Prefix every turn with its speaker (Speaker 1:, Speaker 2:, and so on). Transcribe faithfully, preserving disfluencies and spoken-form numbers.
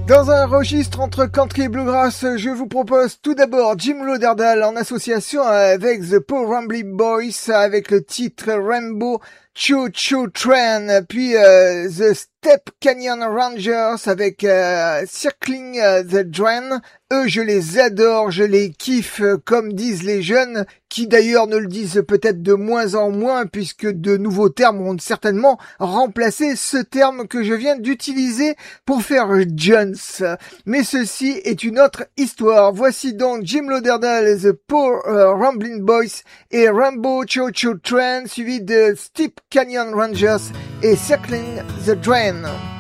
Speaker 1: Dans un registre entre country et bluegrass, je vous propose tout d'abord Jim Lauderdale en association avec The Paul Rumbling Boys avec le titre Rainbow Choo Choo Train, puis euh, The Step Canyon Rangers avec euh, Circling the Drain. Eux, je les adore, je les kiffe, comme disent les jeunes, qui d'ailleurs ne le disent peut-être de moins en moins, puisque de nouveaux termes ont certainement remplacé ce terme que je viens d'utiliser pour faire Jones. Mais ceci est une autre histoire. Voici donc Jim Lauderdale, The Poor uh, Rumbling Boys et Rainbow Choo Choo Train, suivi de Steep Canyon Rangers et Circling the Drain.